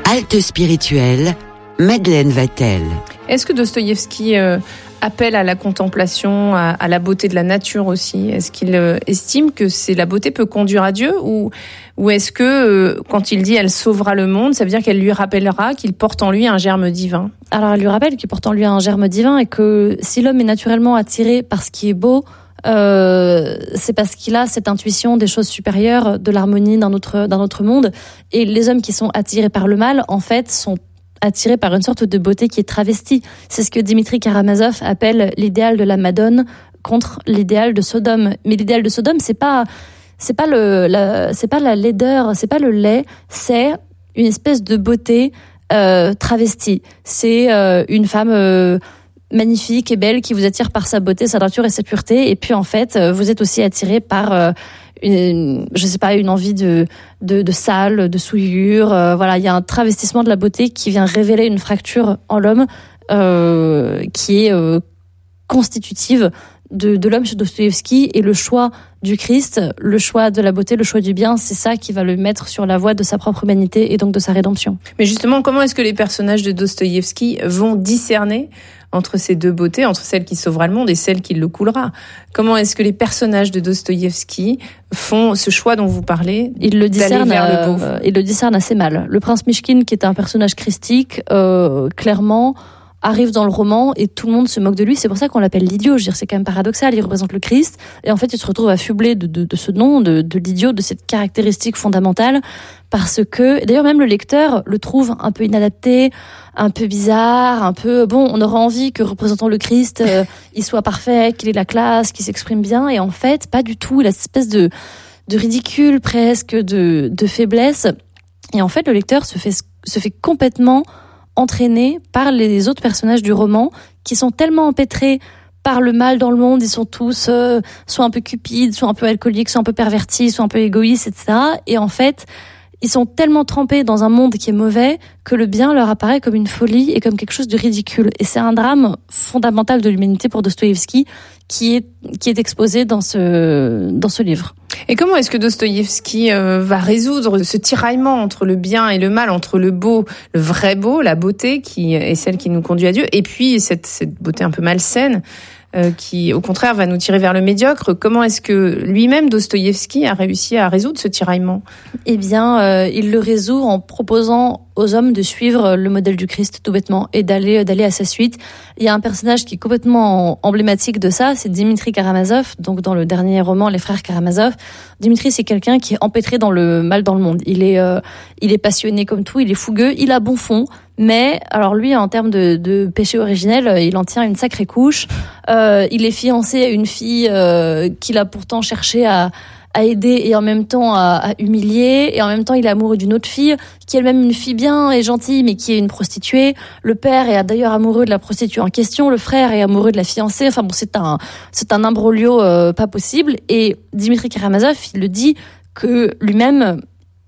Halte spirituelle, Madeleine Vatel. Est-ce que Dostoïevski appelle à la contemplation, à la beauté de la nature aussi? Est-ce qu'il estime que la beauté peut conduire à Dieu, ou est-ce que quand il dit elle sauvera le monde, ça veut dire qu'elle lui rappellera qu'il porte en lui un germe divin? Alors elle lui rappelle qu'il porte en lui un germe divin et que si l'homme est naturellement attiré par ce qui est beau, c'est parce qu'il a cette intuition des choses supérieures, de l'harmonie d'un autre monde. Et les hommes qui sont attirés par le mal, en fait, sont attirés par une sorte de beauté qui est travestie. C'est ce que Dimitri Karamazov appelle l'idéal de la Madone contre l'idéal de Sodome. Mais l'idéal de Sodome, c'est pas la laideur, c'est pas le lait, c'est une espèce de beauté travestie. C'est une femme magnifique et belle qui vous attire par sa beauté, sa nature et sa pureté. Et puis en fait, vous êtes aussi attiré par une envie de sale, de souillure. Voilà, il y a un travestissement de la beauté qui vient révéler une fracture en l'homme qui est constitutive de l'homme chez Dostoïevski. Et le choix du Christ, le choix de la beauté, le choix du bien, c'est ça qui va le mettre sur la voie de sa propre humanité et donc de sa rédemption. Mais justement, comment est-ce que les personnages de Dostoïevski vont discerner entre ces deux beautés, entre celle qui sauvera le monde et celle qui le coulera? Comment est-ce que les personnages de Dostoïevski font ce choix dont vous parlez, ils le discernent vers le beau? Ils le discernent assez mal. Le prince Mishkin, qui est un personnage christique, clairement arrive dans le roman et tout le monde se moque de lui. C'est pour ça qu'on l'appelle l'idiot. Je veux dire, c'est quand même paradoxal. Il représente le Christ et en fait, il se retrouve affublé de ce nom, de l'idiot, de cette caractéristique fondamentale, parce que d'ailleurs même le lecteur le trouve un peu inadapté, un peu bizarre, un peu bon. On aurait envie que représentant le Christ, il soit parfait, qu'il ait la classe, qu'il s'exprime bien, et en fait, pas du tout. Il a cette espèce de ridicule presque, de faiblesse. Et en fait, le lecteur se fait complètement entraînés par les autres personnages du roman qui sont tellement empêtrés par le mal dans le monde. Ils sont tous soit un peu cupides, soit un peu alcooliques, soit un peu pervertis, soit un peu égoïstes, etc. Et en fait, ils sont tellement trempés dans un monde qui est mauvais que le bien leur apparaît comme une folie et comme quelque chose de ridicule. Et c'est un drame fondamental de l'humanité pour Dostoïevski qui est exposé dans ce livre. Et comment est-ce que Dostoïevski va résoudre ce tiraillement entre le bien et le mal, entre le beau, le vrai beau, la beauté qui est celle qui nous conduit à Dieu, et puis cette beauté un peu malsaine qui, au contraire, va nous tirer vers le médiocre? Comment est-ce que lui-même, Dostoïevski, a réussi à résoudre ce tiraillement? Eh bien, il le résout en proposant aux hommes de suivre le modèle du Christ, tout bêtement, et d'aller à sa suite. Il y a un personnage qui est complètement emblématique de ça, c'est Dimitri Karamazov, donc dans le dernier roman, Les Frères Karamazov. Dimitri, c'est quelqu'un qui est empêtré dans le mal dans le monde. Il est passionné comme tout, il est fougueux, il a bon fond, mais alors lui, en termes de péché originel, il en tient une sacrée couche. Il est fiancé à une fille qu'il a pourtant cherché à aider et en même temps à humilier, et en même temps il est amoureux d'une autre fille qui est elle-même une fille bien et gentille mais qui est une prostituée. Le père est d'ailleurs amoureux de la prostituée en question, le frère est amoureux de la fiancée. Enfin bon, c'est un imbroglio pas possible. Et Dimitri Karamazov, il le dit que lui-même,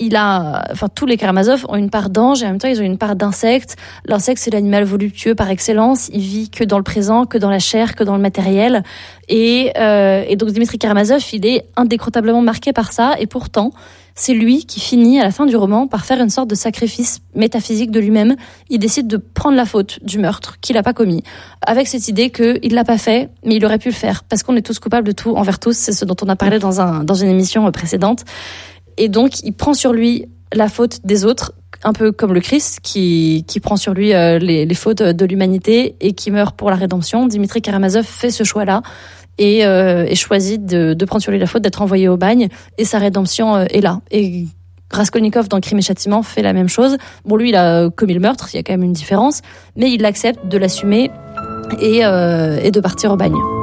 tous les Karamazov ont une part d'ange et en même temps ils ont une part d'insecte. L'insecte, c'est l'animal voluptueux par excellence. Il vit que dans le présent, que dans la chair, que dans le matériel. Et donc Dimitri Karamazov, il est indécrotablement marqué par ça. Et pourtant, c'est lui qui finit à la fin du roman par faire une sorte de sacrifice métaphysique de lui-même. Il décide de prendre la faute du meurtre qu'il n'a pas commis, avec cette idée qu'il l'a pas fait, mais il aurait pu le faire, parce qu'on est tous coupables de tout envers tous. C'est ce dont on a parlé dans une émission précédente. Et donc, il prend sur lui la faute des autres, un peu comme le Christ qui prend sur lui les fautes de l'humanité et qui meurt pour la rédemption. Dimitri Karamazov fait ce choix-là et choisit de prendre sur lui la faute d'être envoyé au bagne, et sa rédemption est là. Et Raskolnikov dans Crime et Châtiment fait la même chose. Bon, lui, il a commis le meurtre, il y a quand même une différence, mais il accepte de l'assumer et de partir au bagne.